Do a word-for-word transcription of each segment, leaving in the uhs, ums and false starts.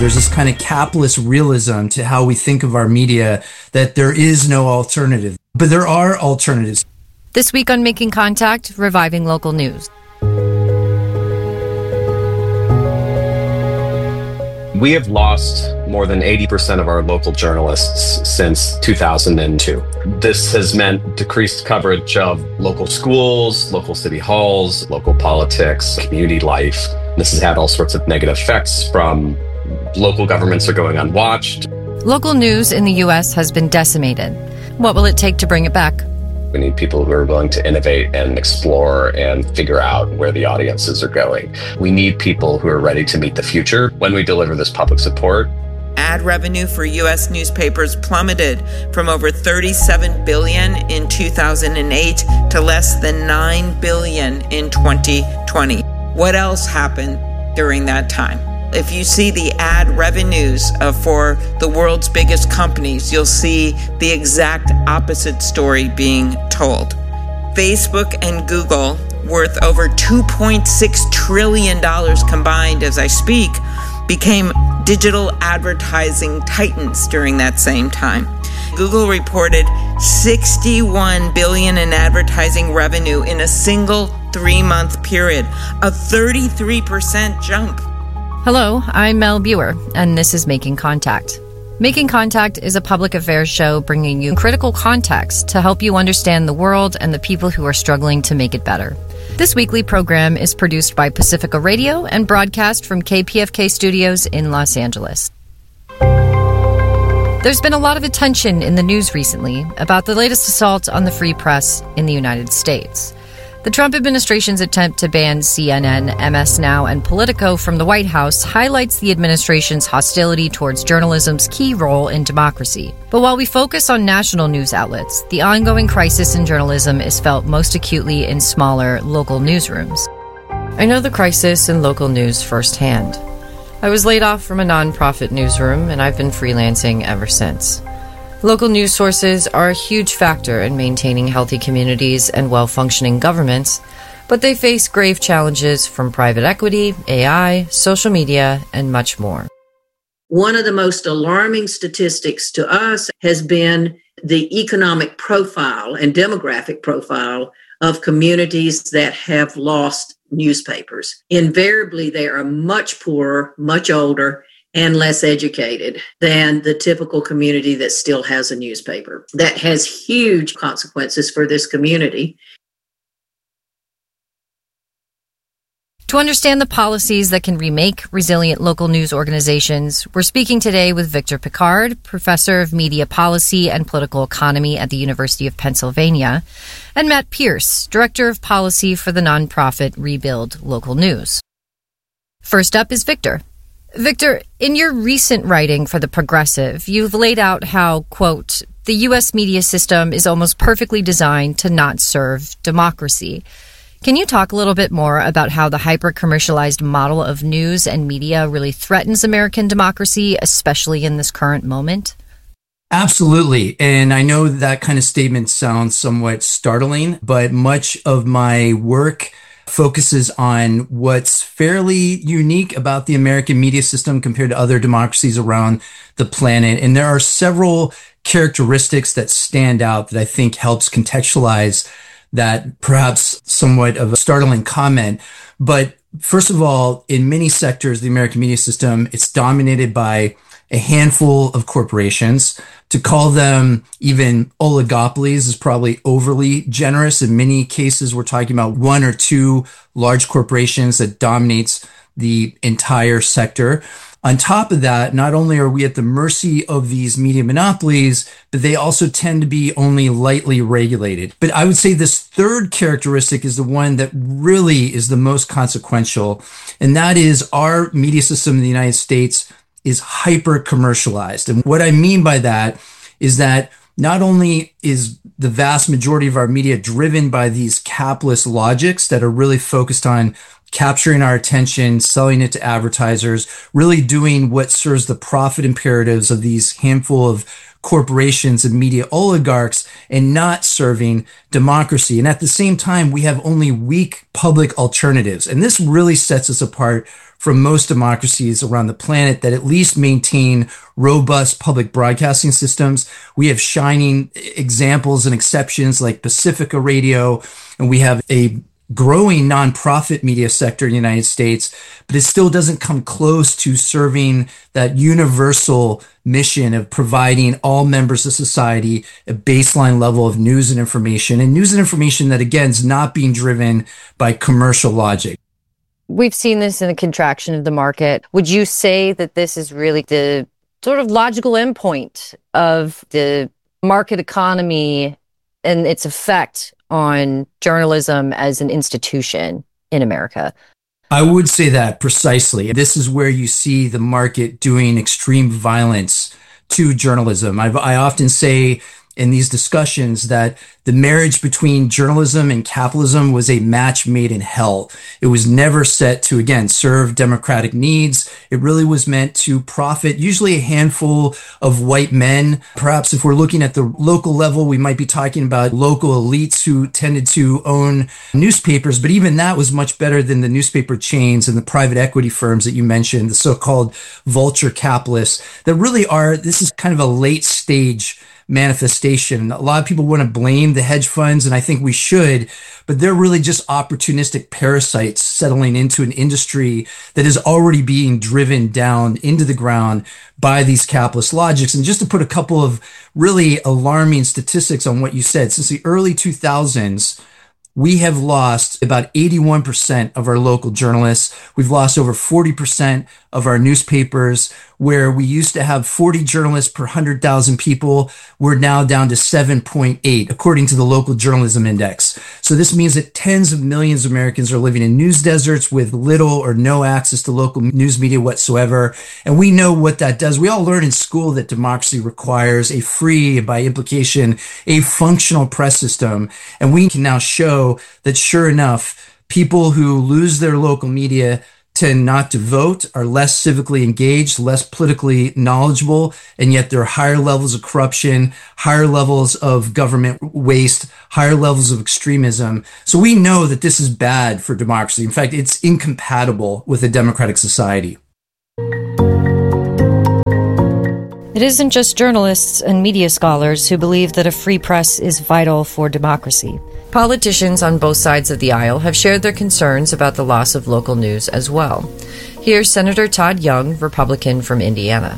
There's this kind of capitalist realism to how we think of our media, that there is no alternative. But there are alternatives. This week on Making Contact, reviving local news. We have lost more than eighty percent of our local journalists since two thousand two. This has meant decreased coverage of local schools, local city halls, local politics, community life. This has had all sorts of negative effects, from local governments are going unwatched. Local news in the U S has been decimated. What will it take to bring it back? We need people who are willing to innovate and explore and figure out where the audiences are going. We need people who are ready to meet the future when we deliver this public support. Ad revenue for U S newspapers plummeted from over thirty-seven billion dollars in two thousand eight to less than nine billion dollars in twenty twenty. What else happened during that time? If you see the ad revenues uh, for the world's biggest companies, you'll see the exact opposite story being told. Facebook and Google, worth over two point six trillion dollars combined as I speak, became digital advertising titans during that same time. Google reported sixty-one billion dollars in advertising revenue in a single three-month period, a thirty-three percent jump. Hello, I'm Mel Buer, and this is Making Contact. Making Contact is a public affairs show bringing you critical context to help you understand the world and the people who are struggling to make it better. This weekly program is produced by Pacifica Radio and broadcast from K P F K Studios in Los Angeles. There's been a lot of attention in the news recently about the latest assault on the free press in the United States. The Trump administration's attempt to ban C N N, M S Now, and Politico from the White House highlights the administration's hostility towards journalism's key role in democracy. But while we focus on national news outlets, the ongoing crisis in journalism is felt most acutely in smaller, local newsrooms. I know the crisis in local news firsthand. I was laid off from a nonprofit newsroom, and I've been freelancing ever since. Local news sources are a huge factor in maintaining healthy communities and well-functioning governments, but they face grave challenges from private equity, A I, social media, and much more. One of the most alarming statistics to us has been the economic profile and demographic profile of communities that have lost newspapers. Invariably, they are much poorer, much older, and less educated than the typical community that still has a newspaper. That has huge consequences for this community. To understand the policies that can remake resilient local news organizations, we're speaking today with Victor Pickard, professor of media policy and political economy at the University of Pennsylvania, and Matt Pierce, director of policy for the nonprofit Rebuild Local News. First up is Victor. Victor, in your recent writing for The Progressive, you've laid out how, quote, the U S media system is almost perfectly designed to not serve democracy. Can you talk a little bit more about how the hyper-commercialized model of news and media really threatens American democracy, especially in this current moment? Absolutely. And I know that kind of statement sounds somewhat startling, but much of my work focuses on what's fairly unique about the American media system compared to other democracies around the planet. And there are several characteristics that stand out that I think helps contextualize that perhaps somewhat of a startling comment. But first of all, in many sectors of the American media system, it's dominated by a handful of corporations. To call them even oligopolies is probably overly generous. In many cases, we're talking about one or two large corporations that dominates the entire sector. On top of that, not only are we at the mercy of these media monopolies, but they also tend to be only lightly regulated. But I would say this third characteristic is the one that really is the most consequential, and that is our media system in the United States is hyper commercialized. And what I mean by that is that not only is the vast majority of our media driven by these capitalist logics that are really focused on capturing our attention, selling it to advertisers, really doing what serves the profit imperatives of these handful of corporations and media oligarchs and not serving democracy. And at the same time, we have only weak public alternatives. And this really sets us apart from most democracies around the planet that at least maintain robust public broadcasting systems. We have shining examples and exceptions like Pacifica Radio, and we have a growing nonprofit media sector in the United States, but it still doesn't come close to serving that universal mission of providing all members of society a baseline level of news and information, and news and information that, again, is not being driven by commercial logic. We've seen this in the contraction of the market. Would you say that this is really the sort of logical endpoint of the market economy and its effect on journalism as an institution in America? I would say that precisely. This is where you see the market doing extreme violence to journalism. I've, I often say in these discussions that the marriage between journalism and capitalism was a match made in hell. It was never set to, again, serve democratic needs. It really was meant to profit usually a handful of white men. Perhaps if we're looking at the local level, we might be talking about local elites who tended to own newspapers. But even that was much better than the newspaper chains and the private equity firms that you mentioned, the so-called vulture capitalists that really are, this is kind of a late stage manifestation. A lot of people want to blame the hedge funds, and I think we should, but they're really just opportunistic parasites settling into an industry that is already being driven down into the ground by these capitalist logics. And just to put a couple of really alarming statistics on what you said, since the early two thousands, we have lost about eighty-one percent of our local journalists. We've lost over forty percent of our newspapers. Where we used to have forty journalists per one hundred thousand people, we're now down to seven point eight, according to the Local Journalism Index. So this means that tens of millions of Americans are living in news deserts with little or no access to local news media whatsoever. And we know what that does. We all learn in school that democracy requires a free, by implication, a functional press system. And we can now show that, sure enough, people who lose their local media tend not to vote, are less civically engaged, less politically knowledgeable, and yet there are higher levels of corruption, higher levels of government waste, higher levels of extremism. So we know that this is bad for democracy. In fact, it's incompatible with a democratic society. It isn't just journalists and media scholars who believe that a free press is vital for democracy. Politicians on both sides of the aisle have shared their concerns about the loss of local news as well. Here's Senator Todd Young, Republican from Indiana.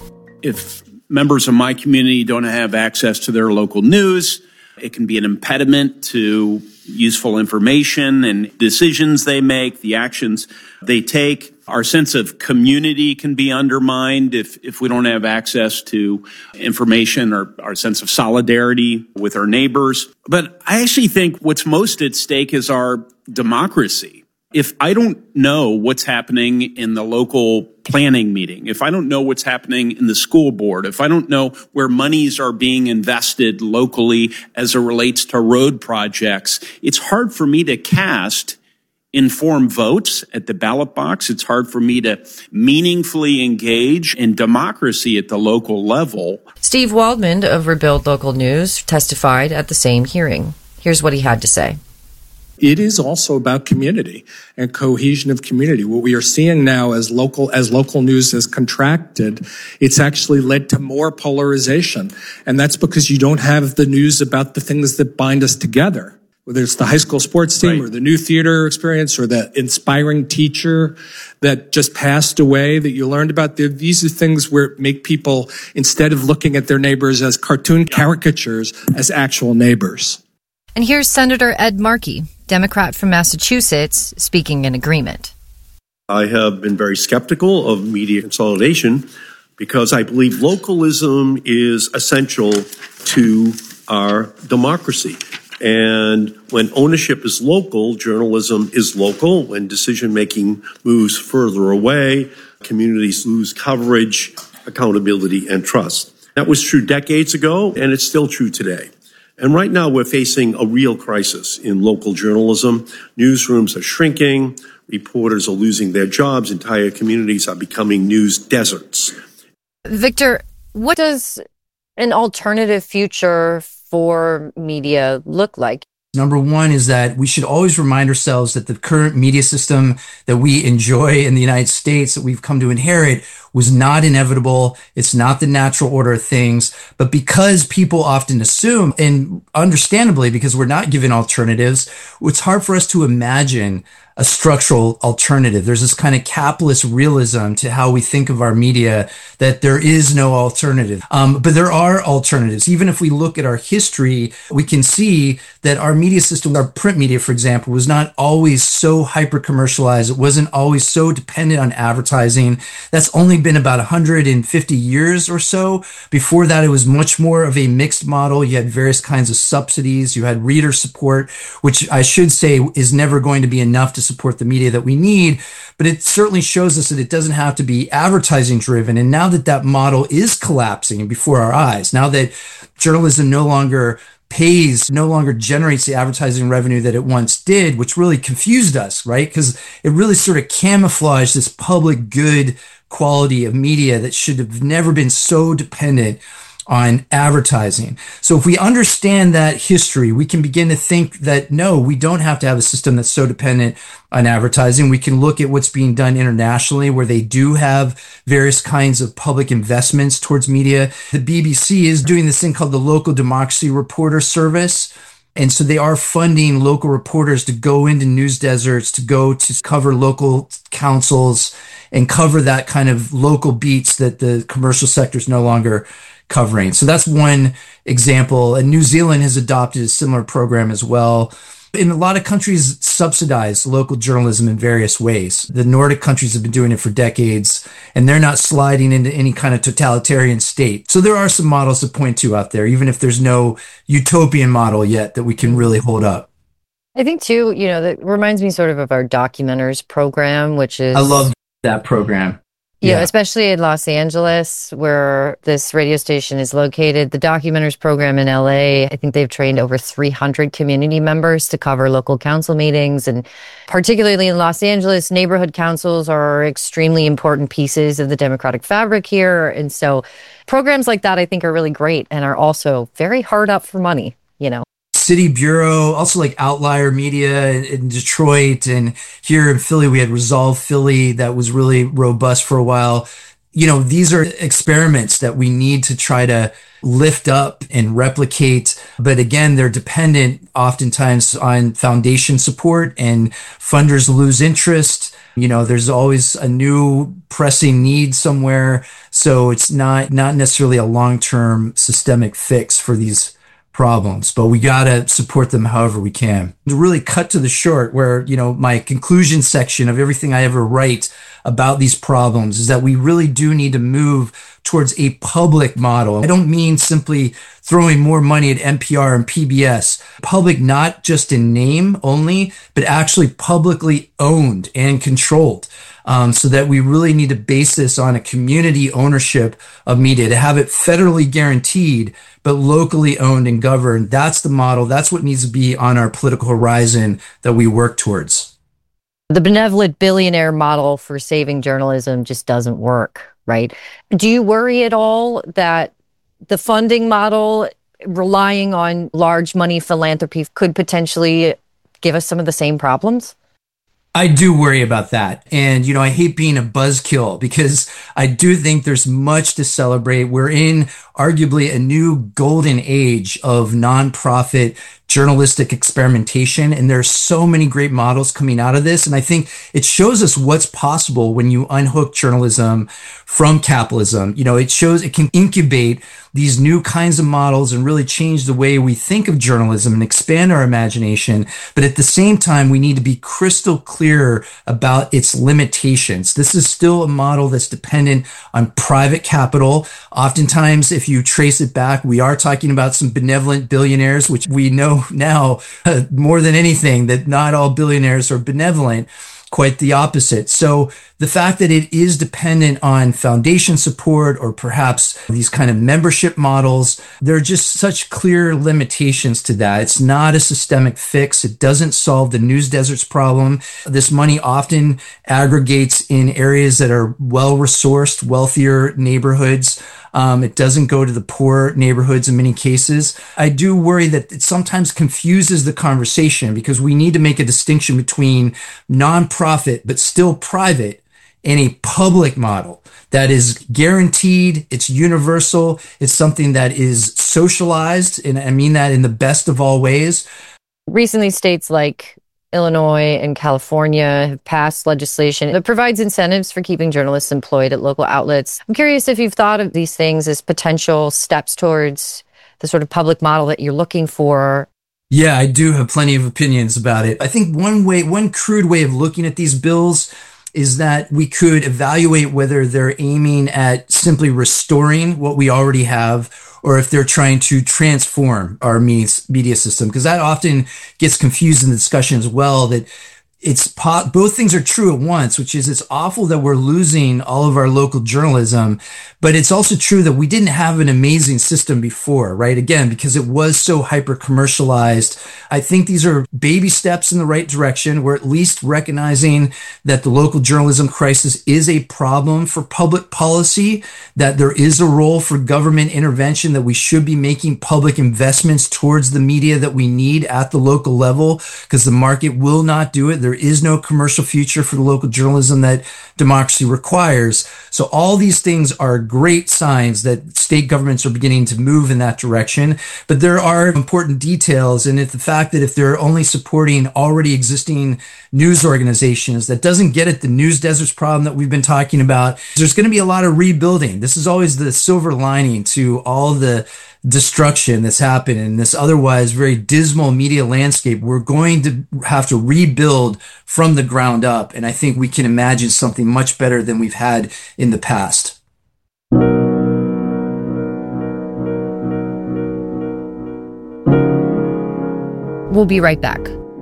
If members of my community don't have access to their local news, it can be an impediment to useful information and decisions they make, the actions they take. Our sense of community can be undermined if, if we don't have access to information, or our sense of solidarity with our neighbors. But I actually think what's most at stake is our democracy. If I don't know what's happening in the local planning meeting, if I don't know what's happening in the school board, if I don't know where monies are being invested locally as it relates to road projects, it's hard for me to cast informed votes at the ballot box. It's hard for me to meaningfully engage in democracy at the local level. Steve Waldman of Rebuild Local News testified at the same hearing. Here's what he had to say. It is also about community and cohesion of community. What we are seeing now as local, as local news has contracted, it's actually led to more polarization. And that's because you don't have the news about the things that bind us together. Whether it's the high school sports team, right, or the new theater experience, or the inspiring teacher that just passed away that you learned about. These are things where make people, instead of looking at their neighbors as cartoon caricatures, as actual neighbors. And here's Senator Ed Markey, Democrat from Massachusetts, speaking in agreement. I have been very skeptical of media consolidation because I believe localism is essential to our democracy. And when ownership is local, journalism is local. When decision-making moves further away, communities lose coverage, accountability, and trust. That was true decades ago, and it's still true today. And right now, we're facing a real crisis in local journalism. Newsrooms are shrinking. Reporters are losing their jobs. Entire communities are becoming news deserts. Victor, what does an alternative future for media look like? Number one is that we should always remind ourselves that the current media system that we enjoy in the United States, that we've come to inherit, was not inevitable. It's not the natural order of things. But because people often assume, and understandably, because we're not given alternatives, it's hard for us to imagine a structural alternative. There's this kind of capitalist realism to how we think of our media, that there is no alternative. Um, but there are alternatives. Even if we look at our history, we can see that our media system, our print media, for example, was not always so hyper commercialized. It wasn't always so dependent on advertising. That's only been about one hundred fifty years or so. Before that, it was much more of a mixed model. You had various kinds of subsidies. You had reader support, which I should say is never going to be enough to support the media that we need, but it certainly shows us that it doesn't have to be advertising driven. And now that that model is collapsing before our eyes, now that journalism no longer pays, no longer generates the advertising revenue that it once did, which really confused us, right? Because it really sort of camouflaged this public good quality of media that should have never been so dependent on advertising. So if we understand that history, we can begin to think that, no, we don't have to have a system that's so dependent on advertising. We can look at what's being done internationally, where they do have various kinds of public investments towards media. The B B C is doing this thing called the Local Democracy Reporter Service. And so they are funding local reporters to go into news deserts, to go to cover local councils and cover that kind of local beats that the commercial sector is no longer covering. So that's one example. And New Zealand has adopted a similar program as well. In a lot of countries, subsidize local journalism in various ways. The Nordic countries have been doing it for decades, and they're not sliding into any kind of totalitarian state. So there are some models to point to out there, even if there's no utopian model yet that we can really hold up. I think, too, you know, that reminds me sort of of our Documenters program, which is... I love that program. Yeah, especially in Los Angeles, where this radio station is located. The Documenters program in L A, I think they've trained over three hundred community members to cover local council meetings. And particularly in Los Angeles, neighborhood councils are extremely important pieces of the democratic fabric here. And so programs like that, I think, are really great and are also very hard up for money, you know. City Bureau, also like Outlier Media in Detroit, and here in Philly, we had Resolve Philly that was really robust for a while. You know, these are experiments that we need to try to lift up and replicate. But again, they're dependent oftentimes on foundation support, and funders lose interest. You know, there's always a new pressing need somewhere. So it's not, not necessarily a long-term systemic fix for these problems, but we got to support them however we can. To really cut to the short, where, you know, my conclusion section of everything I ever write about these problems is that we really do need to move towards a public model. I don't mean simply throwing more money at N P R and P B S. Public, not just in name only, but actually publicly owned and controlled. Um, so that we really need to base this on a community ownership of media, to have it federally guaranteed, but locally owned and governed. That's the model. That's what needs to be on our political horizon that we work towards. The benevolent billionaire model for saving journalism just doesn't work, right? Do you worry at all that the funding model relying on large money philanthropy could potentially give us some of the same problems? I do worry about that. And, you know, I hate being a buzzkill because I do think there's much to celebrate. We're in arguably a new golden age of nonprofit journalistic experimentation. And there's so many great models coming out of this. And I think it shows us what's possible when you unhook journalism from capitalism. You know, it shows it can incubate these new kinds of models and really change the way we think of journalism and expand our imagination. But at the same time, we need to be crystal clear about its limitations. This is still a model that's dependent on private capital. Oftentimes, if you trace it back, we are talking about some benevolent billionaires, which we know now uh, more than anything that not all billionaires are benevolent. quite the opposite. So the fact that it is dependent on foundation support or perhaps these kind of membership models, there are just such clear limitations to that. It's not a systemic fix. It doesn't solve the news deserts problem. This money often aggregates in areas that are well-resourced, wealthier neighborhoods. Um, it doesn't go to the poor neighborhoods in many cases. I do worry that it sometimes confuses the conversation because we need to make a distinction between nonprofit but still private and a public model that is guaranteed, it's universal, it's something that is socialized, and I mean that in the best of all ways. Recently, states like Illinois and California have passed legislation that provides incentives for keeping journalists employed at local outlets. I'm curious if you've thought of these things as potential steps towards the sort of public model that you're looking for. Yeah, I do have plenty of opinions about it. I think one way, one crude way of looking at these bills is that we could evaluate whether they're aiming at simply restoring what we already have or if they're trying to transform our media system, because that often gets confused in the discussion as well, that it's po- both things are true at once, which is it's awful that we're losing all of our local journalism, but it's also true that we didn't have an amazing system before, right? Again, because it was so hyper commercialized. I think these are baby steps in the right direction. We're at least recognizing that the local journalism crisis is a problem for public policy, that there is a role for government intervention, that we should be making public investments towards the media that we need at the local level, because the market will not do it. There is no commercial future for the local journalism that democracy requires. So all these things are great signs that state governments are beginning to move in that direction. But there are important details. And if the fact that if they're only supporting already existing news organizations, that doesn't get at the news deserts problem that we've been talking about. There's going to be a lot of rebuilding. This is always the silver lining to all the destruction that's happened in this otherwise very dismal media landscape. We're going to have to rebuild from the ground up. And I think we can imagine something much better than we've had in the past. We'll be right back.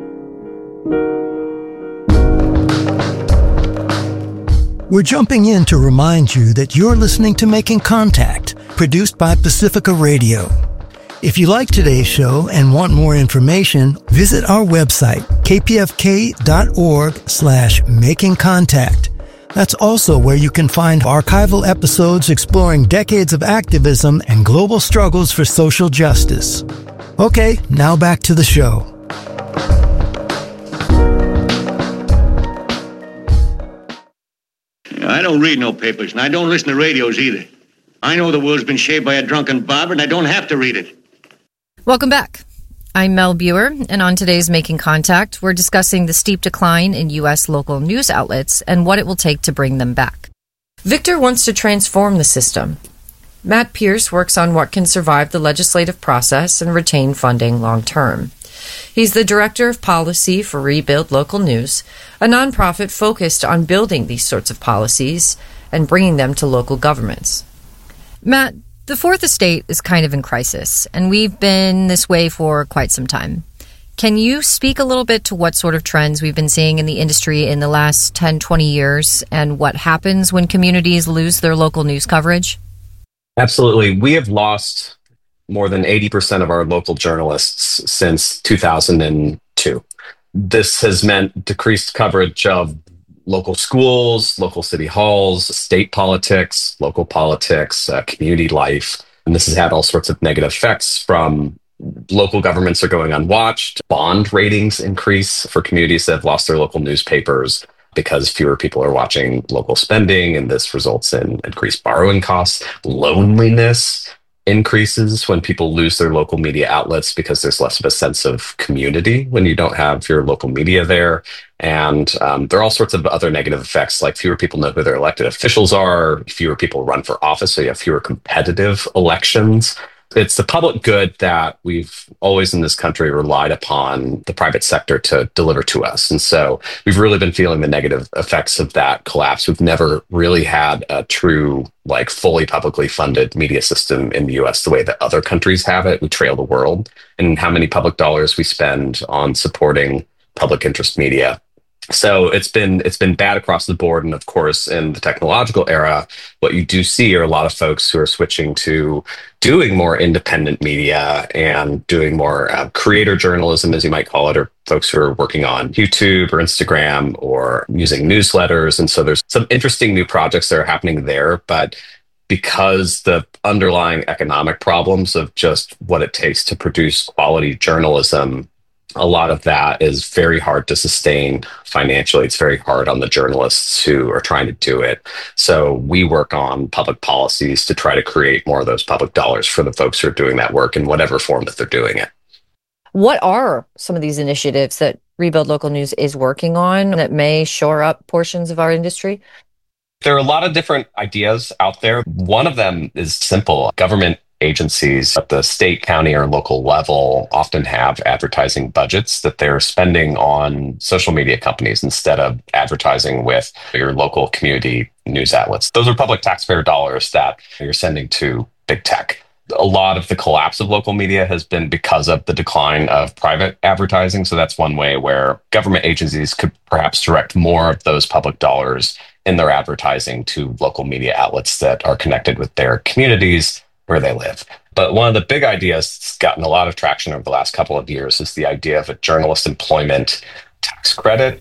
We're jumping in to remind you that you're listening to Making Contact, produced by Pacifica Radio. If you like today's show and want more information, visit our website, kpfk.org slash making contact. That's also where you can find archival episodes exploring decades of activism and global struggles for social justice. Okay, now back to the show. I don't read no papers, and I don't listen to radios either. I know the world's been shaped by a drunken barber, and I don't have to read it. Welcome back. I'm Mel Buer, and on today's Making Contact, we're discussing the steep decline in U S local news outlets and what it will take to bring them back. Victor wants to transform the system. Matt Pierce works on what can survive the legislative process and retain funding long term. He's the Director of Policy for Rebuild Local News, a nonprofit focused on building these sorts of policies and bringing them to local governments. Matt, the Fourth Estate is kind of in crisis, and we've been this way for quite some time. Can you speak a little bit to what sort of trends we've been seeing in the industry in the last ten, twenty years and what happens when communities lose their local news coverage? Absolutely. We have lost more than eighty percent of our local journalists since two thousand two. This has meant decreased coverage of local schools, local city halls, state politics, local politics, uh, community life. And this has had all sorts of negative effects from local governments are going unwatched, bond ratings increase for communities that have lost their local newspapers because fewer people are watching local spending, and this results in increased borrowing costs. Loneliness increases when people lose their local media outlets because there's less of a sense of community when you don't have your local media there. And um, there are all sorts of other negative effects, like fewer people know who their elected officials are, fewer people run for office, so you have fewer competitive elections. It's the public good that we've always in this country relied upon the private sector to deliver to us. And so we've really been feeling the negative effects of that collapse. We've never really had a true, like fully publicly funded media system in the U S the way that other countries have it. We trail the world in how many public dollars we spend on supporting public interest media. So it's been it's been bad across the board. And of course, in the technological era, what you do see are a lot of folks who are switching to doing more independent media and doing more uh, creator journalism, as you might call it, or folks who are working on YouTube or Instagram or using newsletters. And so there's some interesting new projects that are happening there. But because the underlying economic problems of just what it takes to produce quality journalism, a lot of that is very hard to sustain financially. It's very hard on the journalists who are trying to do it. So we work on public policies to try to create more of those public dollars for the folks who are doing that work in whatever form that they're doing it. What are some of these initiatives that Rebuild Local News is working on that may shore up portions of our industry? There are a lot of different ideas out there. One of them is simple. Government agencies at the state, county, or local level often have advertising budgets that they're spending on social media companies instead of advertising with your local community news outlets. Those are public taxpayer dollars that you're sending to big tech. A lot of the collapse of local media has been because of the decline of private advertising. So that's one way where government agencies could perhaps direct more of those public dollars in their advertising to local media outlets that are connected with their communities where they live. But one of the big ideas that's gotten a lot of traction over the last couple of years is the idea of a journalist employment tax credit.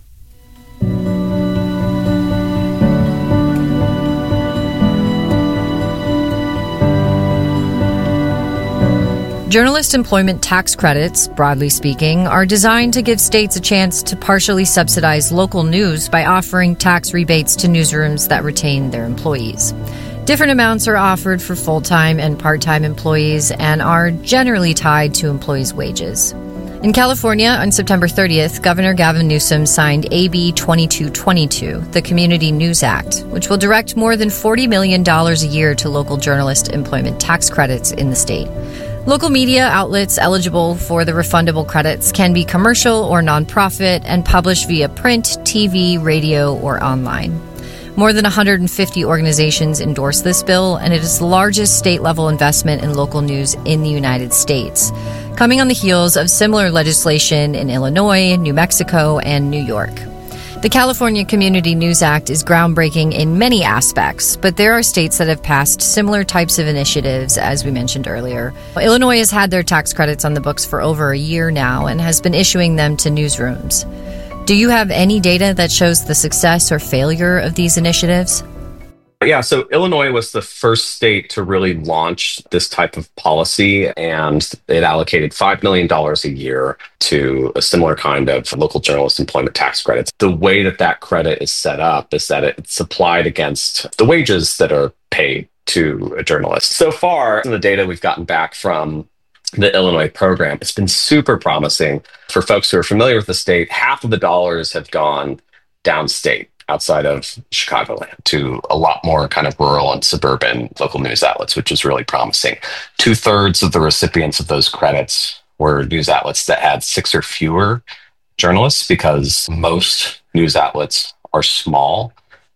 Journalist employment tax credits, broadly speaking, are designed to give states a chance to partially subsidize local news by offering tax rebates to newsrooms that retain their employees. Different amounts are offered for full-time and part-time employees and are generally tied to employees' wages. In California, on September thirtieth, Governor Gavin Newsom signed A B twenty-two twenty-two, the Community News Act, which will direct more than forty million dollars a year to local journalist employment tax credits in the state. Local media outlets eligible for the refundable credits can be commercial or nonprofit and publish via print, T V, radio, or online. More than one hundred fifty organizations endorse this bill, and it is the largest state-level investment in local news in the United States, coming on the heels of similar legislation in Illinois, New Mexico, and New York. The California Community News Act is groundbreaking in many aspects, but there are states that have passed similar types of initiatives, as we mentioned earlier. Illinois has had their tax credits on the books for over a year now and has been issuing them to newsrooms. Do you have any data that shows the success or failure of these initiatives? Yeah, so Illinois was the first state to really launch this type of policy, and it allocated five million dollars a year to a similar kind of local journalist employment tax credits. The way that that credit is set up is that it's applied against the wages that are paid to a journalist. So far, in the data we've gotten back from the Illinois program, it's been super promising. For folks who are familiar with the state, half of the dollars have gone downstate, outside of Chicagoland, to a lot more kind of rural and suburban local news outlets, which is really promising. Two thirds of the recipients of those credits were news outlets that had six or fewer journalists, because most news outlets are small.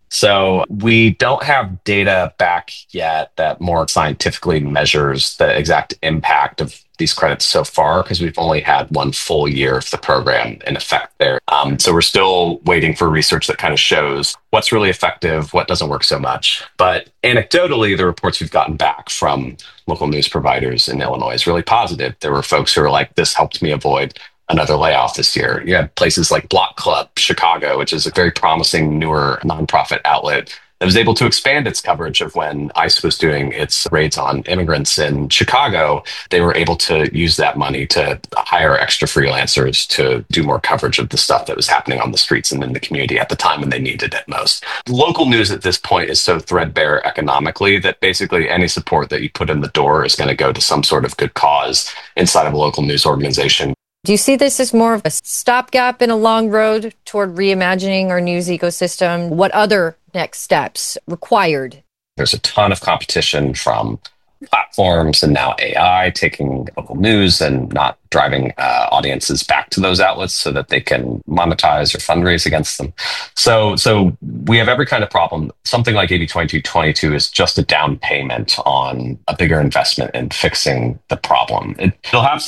So we don't have data back yet that more scientifically measures the exact impact of these credits so far, because we've only had one full year of the program in effect there. Um, so we're still waiting for research that kind of shows what's really effective, what doesn't work so much. But anecdotally, the reports we've gotten back from local news providers in Illinois is really positive. There were folks who were like, this helped me avoid another layoff this year. You had places like Block Club Chicago, which is a very promising newer nonprofit outlet that was able to expand its coverage of when ICE was doing its raids on immigrants in Chicago. They were able to use that money to hire extra freelancers to do more coverage of the stuff that was happening on the streets and in the community at the time when they needed it most. Local news at this point is so threadbare economically that basically any support that you put in the door is going to go to some sort of good cause inside of a local news organization. Do you see this as more of a stopgap in a long road toward reimagining our news ecosystem? What other next steps required? There's a ton of competition from platforms and now A I taking local news and not driving uh, audiences back to those outlets so that they can monetize or fundraise against them. So, so we have every kind of problem. Something like A B twenty-two twenty-two is just a down payment on a bigger investment in fixing the problem. It, it'll have some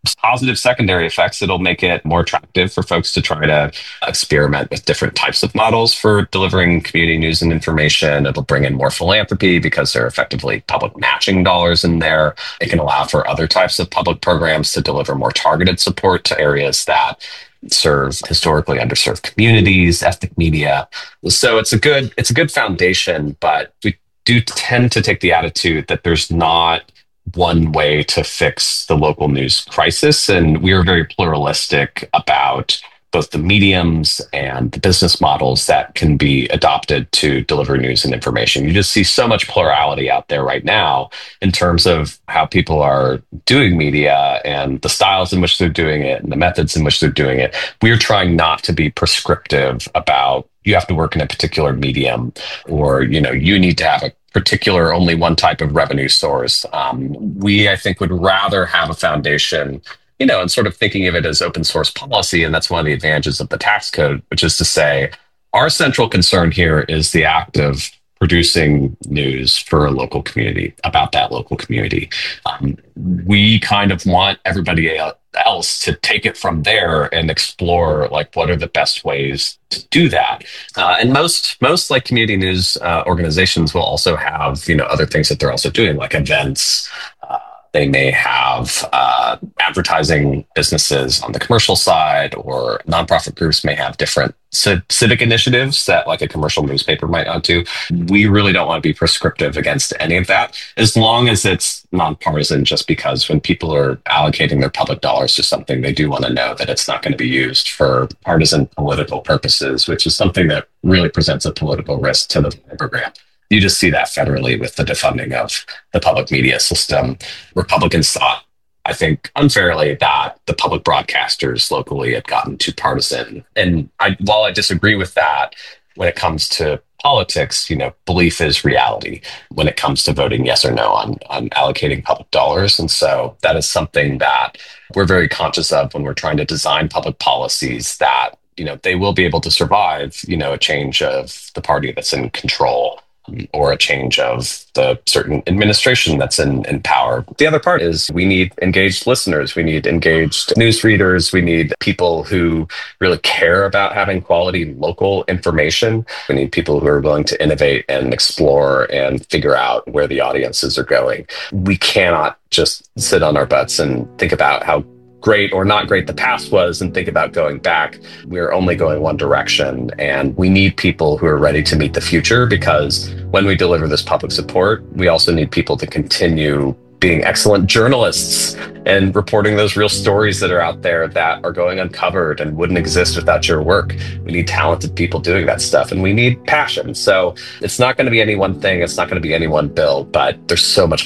positive secondary effects. It'll make it more attractive for folks to try to experiment with different types of models for delivering community news and information. It'll bring in more philanthropy because they're effectively public matching dollars in there. It can allow for other types of public programs to deliver more targeted support to areas that serve historically underserved communities, ethnic media. So it's a good it's a good foundation, but we do tend to take the attitude that there's not one way to fix the local news crisis. And we are very pluralistic about both the mediums and the business models that can be adopted to deliver news and information. You just see so much plurality out there right now in terms of how people are doing media and the styles in which they're doing it and the methods in which they're doing it. We're trying not to be prescriptive about you have to work in a particular medium, or, you know, you need to have a particular only one type of revenue source. Um, we, I think, would rather have a foundation, you know, and sort of thinking of it as open source policy. And that's one of the advantages of the tax code, which is to say, our central concern here is the act of producing news for a local community, about that local community. Um, we kind of want everybody else to take it from there and explore, like, what are the best ways to do that. Uh, and most, most like community news uh, organizations will also have, you know, other things that they're also doing, like events. Uh, They may have uh, advertising businesses on the commercial side, or nonprofit groups may have different c- civic initiatives that, like, a commercial newspaper might want to. We really don't want to be prescriptive against any of that, as long as it's nonpartisan, just because when people are allocating their public dollars to something, they do want to know that it's not going to be used for partisan political purposes, which is something that really presents a political risk to the program. You just see that federally with the defunding of the public media system. Republicans thought, I think unfairly, that the public broadcasters locally had gotten too partisan. And I, while I disagree with that, when it comes to politics, you know, belief is reality when it comes to voting yes or no on, on allocating public dollars. And so that is something that we're very conscious of when we're trying to design public policies, that, you know, they will be able to survive, you know, a change of the party that's in control, or a change of the certain administration that's in, in power. The other part is we need engaged listeners. We need engaged news readers. We need people who really care about having quality local information. We need people who are willing to innovate and explore and figure out where the audiences are going. We cannot just sit on our butts and think about how great or not great the past was and think about going back. We're only going one direction, and we need people who are ready to meet the future, because when we deliver this public support, we also need people to continue being excellent journalists and reporting those real stories that are out there that are going uncovered and wouldn't exist without your work. We need talented people doing that stuff, and we need passion. So it's not going to be any one thing. It's not going to be any one bill, but there's so much